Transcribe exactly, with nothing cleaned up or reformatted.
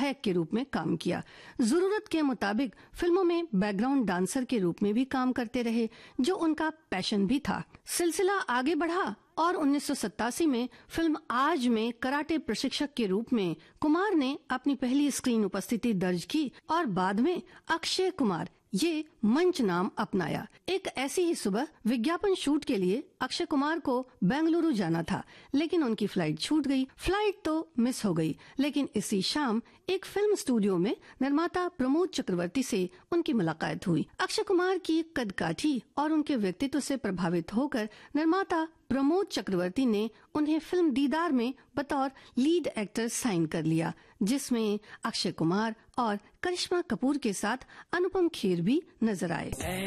सहायक के रूप में काम किया। जरूरत के मुताबिक फिल्मों में बैकग्राउंड डांसर के रूप में भी काम करते रहे, जो उनका पैशन भी था। सिलसिला आगे बढ़ा और उन्नीस सौ सत्तासी में फिल्म आज में कराटे प्रशिक्षक के रूप में कुमार ने अपनी पहली स्क्रीन उपस्थिति दर्ज की और बाद में अक्षय कुमार ये मंच नाम अपनाया। एक ऐसी ही सुबह विज्ञापन शूट के लिए अक्षय कुमार को बेंगलुरु जाना था, लेकिन उनकी फ्लाइट छूट गई। फ्लाइट तो मिस हो गई, लेकिन इसी शाम एक फिल्म स्टूडियो में निर्माता प्रमोद चक्रवर्ती से उनकी मुलाकात हुई। अक्षय कुमार की कदकाठी और उनके व्यक्तित्व से प्रभावित होकर निर्माता प्रमोद चक्रवर्ती ने उन्हें फिल्म दीदार में बतौर लीड एक्टर साइन कर लिया, जिसमें अक्षय कुमार और करिश्मा कपूर के साथ अनुपम खेर भी नजर आए।